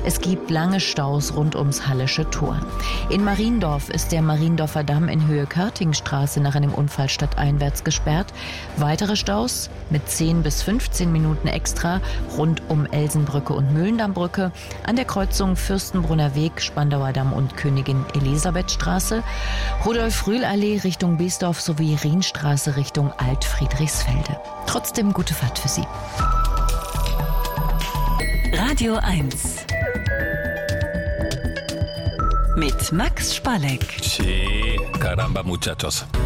Es gibt lange Staus rund ums Hallische Tor. In Mariendorf ist der Mariendorfer Damm in Höhe Körtingstraße nach einem Unfall stadteinwärts gesperrt. Weitere Staus mit 10 bis 15 Minuten extra rund um Elsenbrücke und Mühlendammbrücke, an der Kreuzung Fürstenbrunner Weg, Spandauer Damm und Königin Elisabethstraße, Rudolf-Rühl-Allee Richtung Biesdorf sowie Rienstraße Richtung Alt-Friedrichsfelde. Trotzdem gute Fahrt für Sie. Radio 1 mit Max Spalek. Sí, caramba muchachos.